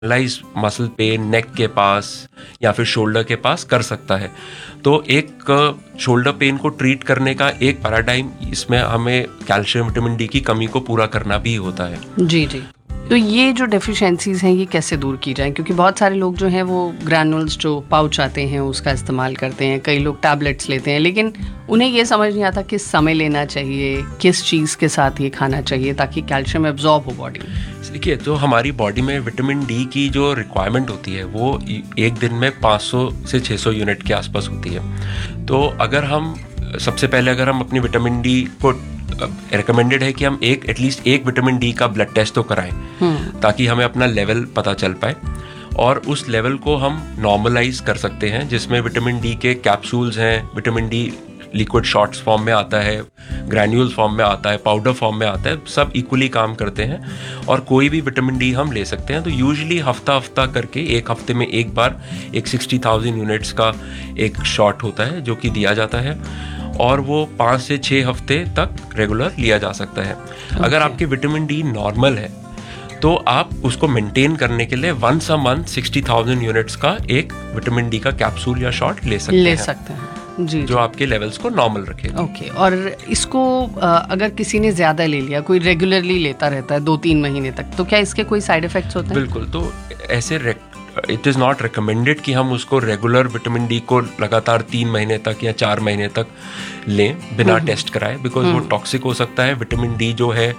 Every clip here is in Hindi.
लाइज मसल पेन नेक के पास या फिर शोल्डर के पास कर सकता है। तो एक शोल्डर पेन को ट्रीट करने का एक पैराडाइम, इसमें हमें कैल्शियम विटामिन डी की कमी को पूरा करना भी होता है। जी जी। तो ये जो डेफिशिएंसीज हैं ये कैसे दूर की जाएं? क्योंकि बहुत सारे लोग जो हैं वो ग्रैनुल्स जो पाउच आते हैं उसका इस्तेमाल करते हैं, कई लोग टैबलेट्स लेते हैं, लेकिन उन्हें ये समझ नहीं आता किस समय लेना चाहिए, किस चीज़ के साथ ये खाना चाहिए ताकि कैल्शियम एब्जॉर्ब हो बॉडी में। देखिए, तो हमारी बॉडी में विटामिन डी की जो रिक्वायरमेंट होती है वो एक दिन में 500 से 600 यूनिट के आसपास होती है। तो अगर हम सबसे पहले अगर हम अपनी विटामिन डी को रिकमेंडेड है कि हम एटलीस्ट एक विटामिन डी का ब्लड टेस्ट तो कराएं, ताकि हमें अपना लेवल पता चल पाए और उस लेवल को हम नॉर्मलाइज कर सकते हैं, जिसमें विटामिन डी के कैप्सूल्स हैं, vitamin D liquid shots form में आता है, ग्रैन्यूल्स फॉर्म में आता है, पाउडर फॉर्म में आता है, सब इक्वली काम करते हैं और कोई भी विटामिन डी हम ले सकते हैं। तो यूजुअली हफ्ता करके एक हफ्ते में एक बार एक 60,000 यूनिट्स का एक शॉट होता है जो कि दिया जाता है और वो 5 से 6 हफ्ते तक रेगुलर लिया जा सकता है। अगर आपकी विटामिन डी नॉर्मल है तो आप उसको मेंटेन करने के लिए वंस अ मंथ 60,000 यूनिट्स का एक विटामिन डी का कैप्सूल या शॉट ले सकते हैं जी, जो आपके लेवल्स को नॉर्मल रखेगा। ओके। और इसको अगर किसी ने ज़्यादा ले लिया, कोई रेगुलरली लेता रहता है 2-3 महीने तक, तो क्या इसके कोई साइड इफेक्ट्स होते हैं? बिल्कुल। तो ऐसे इट इज़ नॉट रिकमेंडेड कि हम उसको रेगुलर विटामिन डी को लगातार 3 महीने तक या 4 महीने तक लें बिना टेस्ट कराए, बिकॉज वो टॉक्सिक हो सकता है। विटामिन डी जो है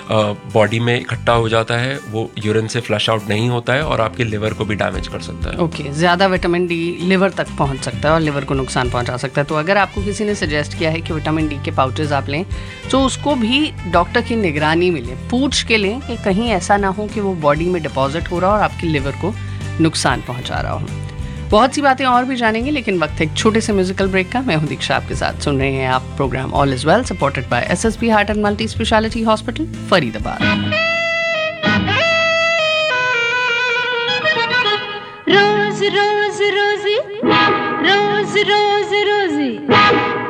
बॉडी में इकट्ठा हो जाता है, वो यूरिन से फ्लश आउट नहीं होता है और आपके लिवर को भी डैमेज कर सकता है। ओके, ज़्यादा विटामिन डी लिवर तक पहुंच सकता है और लिवर को नुकसान पहुंचा सकता है। तो अगर आपको किसी ने सजेस्ट किया है कि विटामिन डी के पाउचेज आप लें, तो उसको भी डॉक्टर की निगरानी में लें, पूछ के लें कि कहीं ऐसा ना हो कि वो बॉडी में डिपॉजिट हो रहा हो और आपकी लिवर को नुकसान पहुंचा रहा हो। बहुत सी बातें और भी जानेंगे, लेकिन वक्त एक छोटे से म्यूजिकल ब्रेक का। मैं हूं दीक्षा, आपके साथ सुन रहे हैं आप program all is well, supported by SSB heart and multi speciality hospital, Faridabad. रोज रोज रोजी, रोज रोज रोजी।